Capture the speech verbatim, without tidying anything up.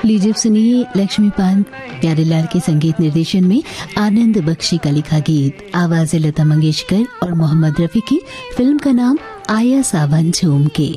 लीजिए सुनिए लक्ष्मीकांत प्यारेलाल के संगीत निर्देशन में आनंद बख्शी का लिखा गीत, आवाज लता मंगेशकर और मोहम्मद रफी की। फिल्म का नाम आया सावन झूम के।